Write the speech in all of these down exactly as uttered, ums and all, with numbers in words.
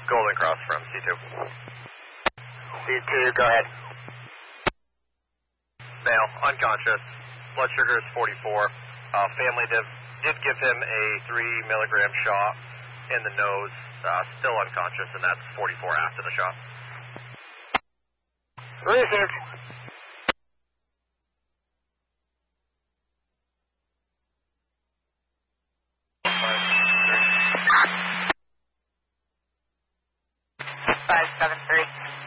Golden Cross from C two. C two, go ahead. Male, unconscious. Blood sugar is forty-four. Uh, family did, did give him a three milligram shot in the nose. Uh, still unconscious, and that's forty-four after the shot. Received. Five seven three.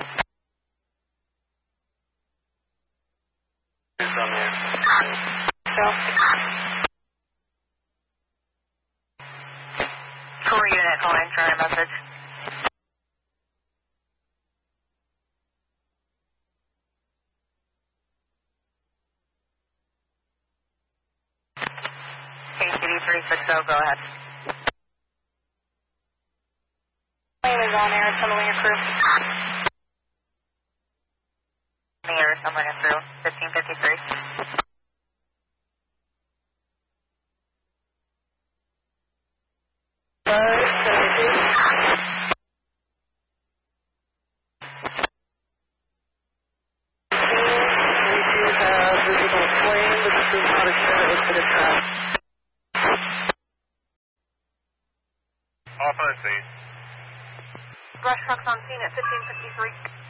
Who's on there? So. Four unit calling for a message. K C D three six zero, go ahead. Plane is on air, assembling your crew. The air assembling your crew, fifteen fifty-three. Five seventy. We do have visible flame, but this does not extend it to the top. Off on scene. Brush trucks on scene at fifteen fifty-three.